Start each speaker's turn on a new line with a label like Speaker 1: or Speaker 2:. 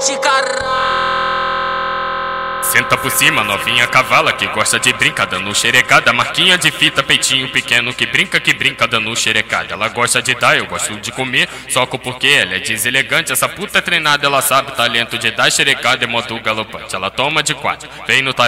Speaker 1: pode, caralho.
Speaker 2: Senta por cima, novinha cavala que gosta de brincar dando xerecada. Marquinha de fita, peitinho pequeno que brinca dando xerecada. Ela gosta de dar, eu gosto de comer, só que porque ela é deselegante. Essa puta é treinada, ela sabe o talento de dar xerecada, é modo galopante. Ela toma de quatro, vem no talento.